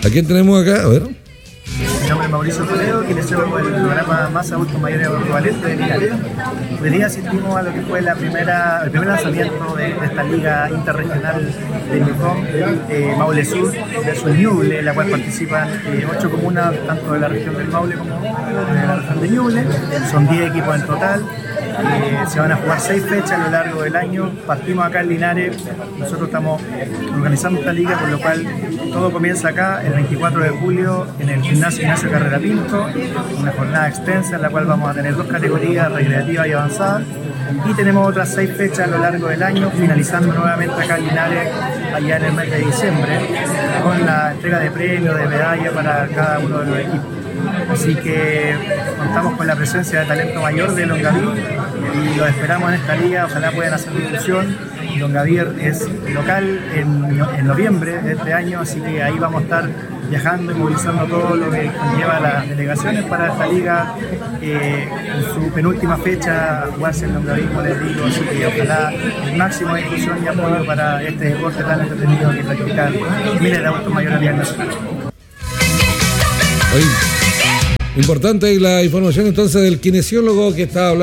¿A quién tenemos acá? A ver. Mi nombre es Mauricio Toledo, kinesiólogo del programa Más Adultos Mayores Equivalentes de Linares. Hoy día asistimos a lo que fue el primer lanzamiento de esta liga interregional de MICOM, Maule Sur versus Ñuble, en la cual participan 8 comunas, tanto de la región del Maule como de la región de Ñuble. Son 10 equipos en total. Se van a jugar 6 fechas a lo largo del año. Partimos acá en Linares. Nosotros estamos organizando esta liga, por lo cual todo comienza acá el 24 de julio en el gimnasio Ignacio Carrera Pinto, una jornada extensa en la cual vamos a tener 2 categorías, recreativa y avanzada, y tenemos otras 6 fechas a lo largo del año, finalizando nuevamente acá en Linares allá en el mes de diciembre con la entrega de premios, de medallas para cada uno de los equipos. Así que contamos con la presencia de talento mayor de Longaví y los esperamos en esta liga. Ojalá puedan hacer difusión. Longaví es local en noviembre de este año, así que ahí vamos a estar viajando y movilizando todo lo que conlleva las delegaciones para esta liga en su penúltima fecha a jugarse en Longaví, como les digo. Así que ojalá el máximo de difusión y apoyo para este deporte tan entretenido que practican miles de adultos mayores a nivel nacional. Importante la información entonces del kinesiólogo que está hablando.